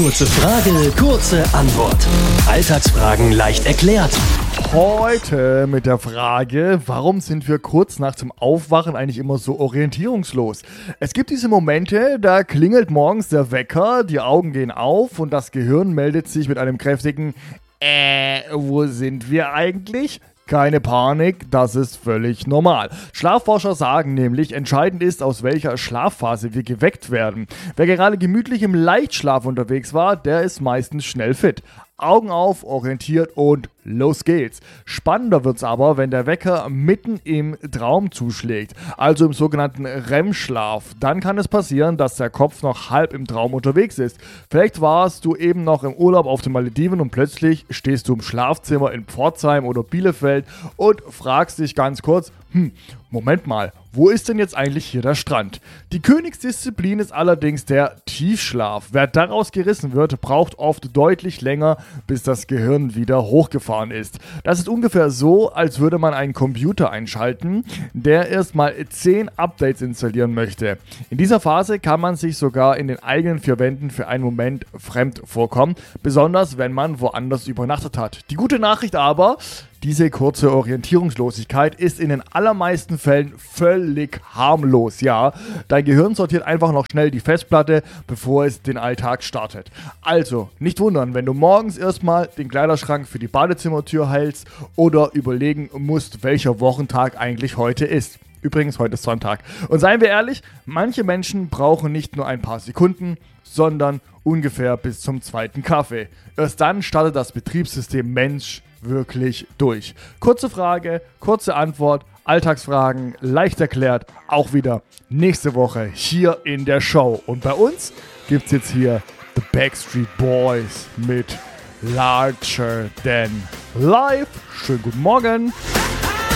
Kurze Frage, kurze Antwort. Alltagsfragen leicht erklärt. Heute mit der Frage, warum sind wir kurz nach dem Aufwachen eigentlich immer so orientierungslos? Es gibt diese Momente, da klingelt morgens der Wecker, die Augen gehen auf und das Gehirn meldet sich mit einem kräftigen wo sind wir eigentlich? Keine Panik, das ist völlig normal. Schlafforscher sagen nämlich, entscheidend ist, aus welcher Schlafphase wir geweckt werden. Wer gerade gemütlich im Leichtschlaf unterwegs war, der ist meistens schnell fit. Augen auf, orientiert und los geht's. Spannender wird's aber, wenn der Wecker mitten im Traum zuschlägt, also im sogenannten REM-Schlaf. Dann kann es passieren, dass der Kopf noch halb im Traum unterwegs ist. Vielleicht warst du eben noch im Urlaub auf den Malediven und plötzlich stehst du im Schlafzimmer in Pforzheim oder Bielefeld und fragst dich ganz kurz, Moment mal, wo ist denn jetzt eigentlich hier der Strand? Die Königsdisziplin ist allerdings der Tiefschlaf. Wer daraus gerissen wird, braucht oft deutlich länger, bis das Gehirn wieder hochgefahren ist. Das ist ungefähr so, als würde man einen Computer einschalten, der erstmal 10 Updates installieren möchte. In dieser Phase kann man sich sogar in den eigenen 4 Wänden für einen Moment fremd vorkommen, besonders wenn man woanders übernachtet hat. Die gute Nachricht aber: Diese kurze Orientierungslosigkeit ist in den allermeisten Fällen völlig harmlos, ja. Dein Gehirn sortiert einfach noch schnell die Festplatte, bevor es den Alltag startet. Also, nicht wundern, wenn du morgens erstmal den Kleiderschrank für die Badezimmertür hältst oder überlegen musst, welcher Wochentag eigentlich heute ist. Übrigens, heute ist Sonntag. Und seien wir ehrlich, manche Menschen brauchen nicht nur ein paar Sekunden, sondern ungefähr bis zum zweiten Kaffee. Erst dann startet das Betriebssystem Mensch wirklich durch. Kurze Frage, kurze Antwort, Alltagsfragen, leicht erklärt, auch wieder nächste Woche hier in der Show. Und bei uns gibt's jetzt hier The Backstreet Boys mit Larger Than Life. Schönen guten Morgen.